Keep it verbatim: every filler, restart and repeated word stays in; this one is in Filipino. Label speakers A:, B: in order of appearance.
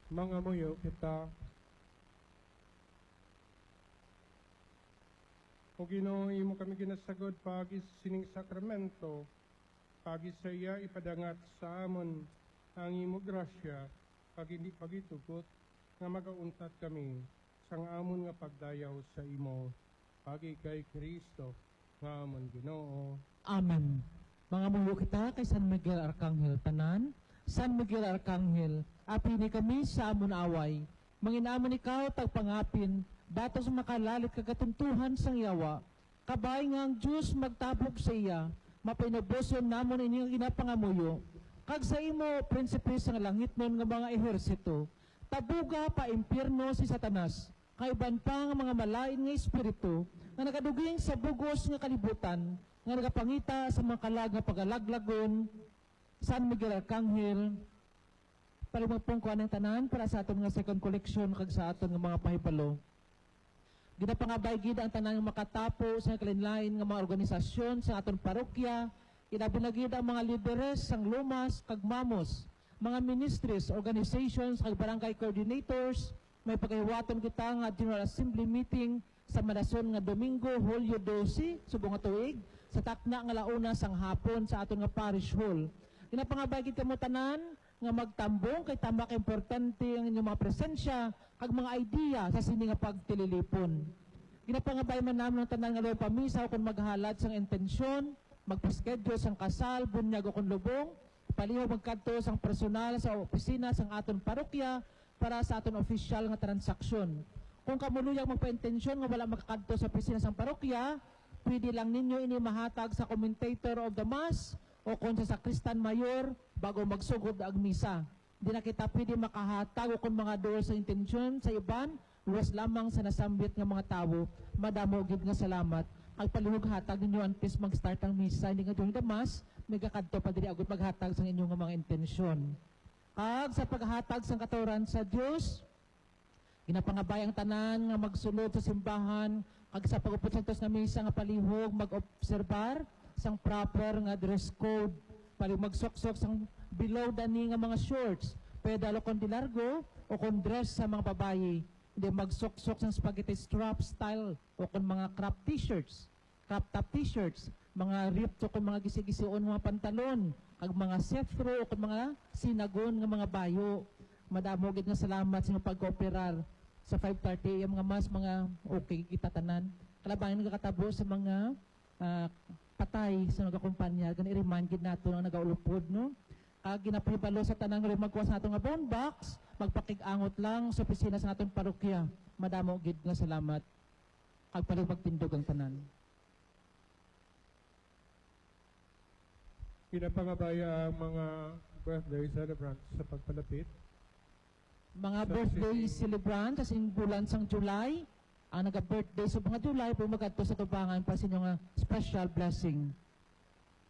A: Mga muyo kita. O Ginoo, imo kami ginasagod pagi sining sakramento, pagi sa iya ipadangat sa amon ang imo grasya, pag hindi pagitugot, nga magauntat kami sang amon nga pagdayaw sa imo, pagi kay Kristo, nga amon Ginoo.
B: Amen. Mga muyo kita kay San Miguel Arcangel tanan, San Miguel Arcangel, apini kami sa amon away, manginamon ikaw tagpangapin, datos makalalit kagatuntuhan sang yawa, kabay nga ang Diyos magtabog sa iya, mapinaboson namon inyong ginapangamuyo, kag sa imo, prinsipe sa langit nun nga mga ehersito, tabuga pa impyerno si Satanas, kaiban pa nga mga malain nga espiritu, nga nakaduging sa bugos nga kalibutan, nga nagapangita sa mga kalag nga pagalaglagon, San Miguel Arcangel, palimagpong ko anong tanan para sa aton nga second collection kag sa aton nga mga pahibalo. Ginapangabay gid ang tanan nga makatapo sa kalinlain nga mga organisasyon sa aton parokya, inabinagid ang mga lideres sang lumas kag mamos, mga ministries, organizations kag barangay coordinators, may paghiwaton kita nga General Assembly meeting sa Madason nga Domingo, Hulyo dose, subong nga tuig, sa takna nga launa sang hapon sa aton nga parish hall. Ginapangabay gid kamo tanan nga magtambong kay tambak importante ang inyong mga presensya kag mga idea sa sini nga pagtililipon. Ginapangabay man namin ang tanan nga loy pamisa kung maghalad sang intensyon, magpaschedule sang kasal, bunyag o kung lubong, palihog magkadto sang personal sa opisina sang aton parokya para sa aton official nga transaksyon. Kung kamuluyang magpa-intensyon nga wala makakadto sa opisina sang parokya, pwede lang ninyo ini mahatag sa commentator of the mass o kung sa sakristan mayor bago magsugod ang misa. Di na kita pwede makahatag o kung mga doon sa intensyon sa iban, luwas lamang sa nasambit ng mga tao. Madamo gid nga salamat. Ang palihog hatag ninyo antes mag-start ang misa, hindi nga during the mass, may kakadto pa diri agad maghatag sa inyong mga intensyon. Kag sa paghatag sang katuran sa Dios, ginapangabay ang tanan nga magsulod sa simbahan, kag sa pag-upot sa tos nga misa nga palihog mag-obserbar sang proper nga dress code, pali magsoksok sang below dani nga mga shorts, pwede alo kon dilargo o kon dress sa mga babayi, hindi magsoksok sang spaghetti strap style o kon mga crop t-shirts, crop top t-shirts, mga ripped o kon mga gisi-gision mga pantalon, kag mga sethro o kon mga sinagon nga mga bayo. Madamo gid nga salamat sa pag-kooperar sa five thirty am nga mas mga okay kita tanan. Kalabayan nga katabo sa mga uh, patay sa nagakumpanya, gan i-remind gid nato ang nagaulupod, no? Kag ginapahibalo sa tanang rin magkuha sa atong nga bone box, magpakig-angot lang sa opisina sa atong parokya. Madamo gid nga salamat. Kag pala magtindog ang tanan.
A: Pinapangabaya ang mga birthday celebrants sa pagpalapit.
B: Mga birthday celebrant sa bulan sang July, ang naga-birthday sa mga July, pumagadto sa tubangan pa sa inyo nga special blessing.